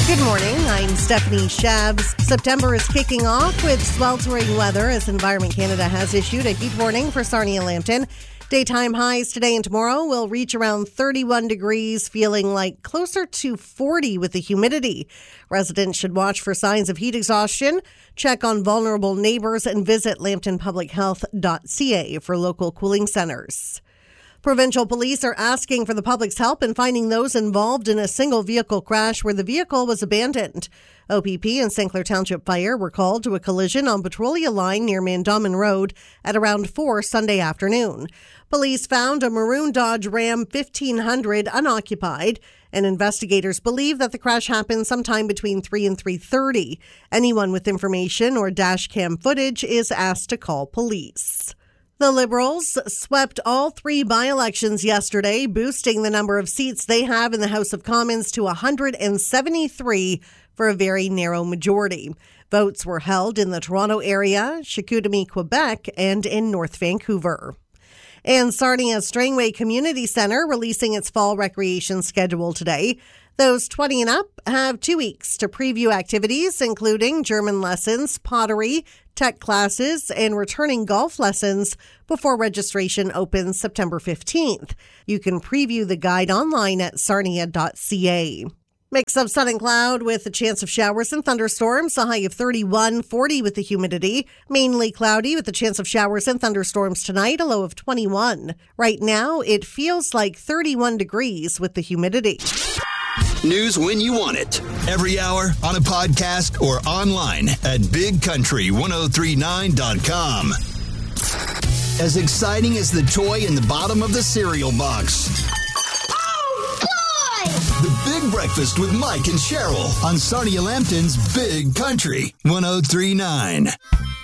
Good morning, I'm Stephanie Shabs. September is kicking off with sweltering weather as Environment Canada has issued a heat warning for Sarnia-Lambton. Daytime highs today and tomorrow will reach around 31 degrees, feeling like closer to 40 with the humidity. Residents should watch for signs of heat exhaustion, check on vulnerable neighbors, and visit lambtonpublichealth.ca for local cooling centers. Provincial police are asking for the public's help in finding those involved in a single vehicle crash where the vehicle was abandoned. OPP and St. Clair Township Fire were called to a collision on Petrolia Line near Mandomin Road at around 4 Sunday afternoon. Police found a maroon Dodge Ram 1500 unoccupied, and investigators believe that the crash happened sometime between 3 and 3:30. Anyone with information or dash cam footage is asked to call police. The Liberals swept all 3 by-elections yesterday, boosting the number of seats they have in the House of Commons to 173 for a very narrow majority. Votes were held in the Toronto area, Chicoutimi, Quebec, and in North Vancouver. And Sarnia's Strangway Community Centre releasing its fall recreation schedule today. Those 20 and up have 2 weeks to preview activities, including German lessons, pottery, tech classes, and returning golf lessons before registration opens September 15th. You can preview the guide online at sarnia.ca. Mix of sun and cloud with a chance of showers and thunderstorms, a high of 31, 40 with the humidity. Mainly cloudy with a chance of showers and thunderstorms tonight, a low of 21. Right now, it feels like 31 degrees with the humidity. News when you want it. Every hour, on a podcast, or online at bigcountry1039.com. As exciting as the toy in the bottom of the cereal box. Oh, boy! The Big Breakfast with Mike and Cheryl on Sarnia-Lambton's Big Country 1039.